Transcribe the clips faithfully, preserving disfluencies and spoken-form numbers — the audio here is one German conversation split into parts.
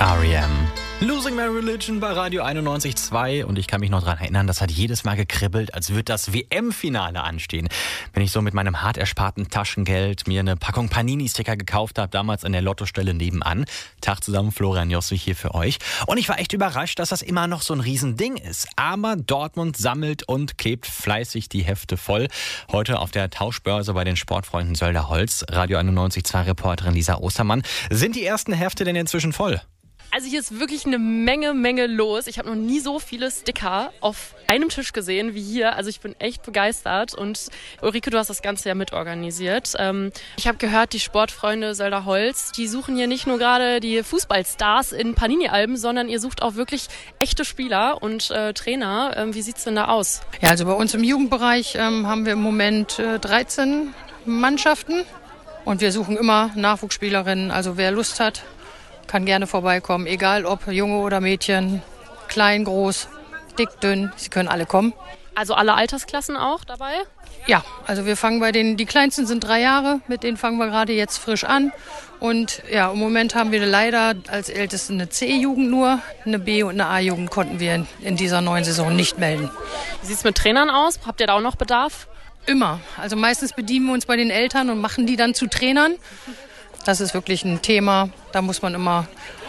R E M. Losing My Religion bei Radio einundneunzig Komma zwei und ich kann mich noch daran erinnern, das hat jedes Mal gekribbelt, als würde das W M-Finale anstehen. Wenn ich so mit meinem hart ersparten Taschengeld mir eine Packung Panini-Sticker gekauft habe, damals an der Lottostelle nebenan. Tag zusammen, Florian Jossig hier für euch. Und ich war echt überrascht, dass das immer noch so ein Riesending ist. Aber Dortmund sammelt und klebt fleißig die Hefte voll. Heute auf der Tauschbörse bei den Sportfreunden Sölderholz. Radio einundneunzig Komma zwei Reporterin Lisa Ostermann. Sind die ersten Hefte denn inzwischen voll? Also hier ist wirklich eine Menge, Menge los. Ich habe noch nie so viele Sticker auf einem Tisch gesehen wie hier. Also ich bin echt begeistert. Und Ulrike, du hast das Ganze ja mitorganisiert. Ähm, ich habe gehört, die Sportfreunde Sölderholz, die suchen hier nicht nur gerade die Fußballstars in Panini-Alben, sondern ihr sucht auch wirklich echte Spieler und äh, Trainer. Ähm, wie sieht's denn da aus? Ja, also bei uns im Jugendbereich ähm, haben wir im Moment äh, dreizehn Mannschaften. Und wir suchen immer Nachwuchsspielerinnen. Also wer Lust hat, kann gerne vorbeikommen, egal ob Junge oder Mädchen, klein, groß, dick, dünn, sie können alle kommen. Also alle Altersklassen auch dabei? Ja, also wir fangen bei den, die kleinsten sind drei Jahre, mit denen fangen wir gerade jetzt frisch an. Und ja, im Moment haben wir leider als Älteste eine C-Jugend nur, eine B- und eine A-Jugend konnten wir in, in dieser neuen Saison nicht melden. Wie sieht's mit Trainern aus? Habt ihr da auch noch Bedarf? Immer. Also meistens bedienen wir uns bei den Eltern und machen die dann zu Trainern. Das ist wirklich ein Thema, da muss man immer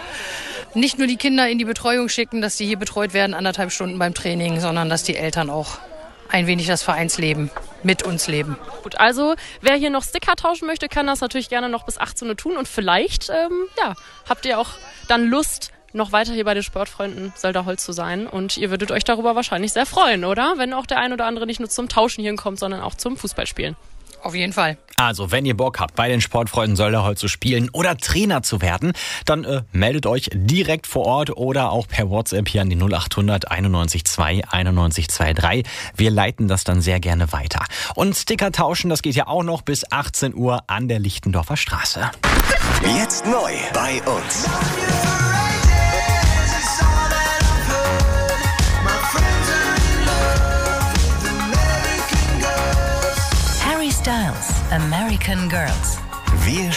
nicht nur die Kinder in die Betreuung schicken, dass die hier betreut werden, anderthalb Stunden beim Training, sondern dass die Eltern auch ein wenig das Vereinsleben mit uns leben. Gut, also wer hier noch Sticker tauschen möchte, kann das natürlich gerne noch bis achtzehn Uhr tun und vielleicht ähm, ja, habt ihr auch dann Lust, noch weiter hier bei den Sportfreunden Sölderholz zu sein und ihr würdet euch darüber wahrscheinlich sehr freuen, oder? Wenn auch der ein oder andere nicht nur zum Tauschen hier kommt, sondern auch zum Fußballspielen. Auf jeden Fall. Also, wenn ihr Bock habt, bei den Sportfreunden Sölderholz zu spielen oder Trainer zu werden, dann äh, meldet euch direkt vor Ort oder auch per WhatsApp hier an die null acht hundert einundneunzig Komma zwei einundneunzig Komma drei. Wir leiten das dann sehr gerne weiter. Und Sticker tauschen, das geht ja auch noch bis achtzehn Uhr an der Lichtendorfer Straße. Jetzt neu bei uns. Harry Styles, American Girls. Wir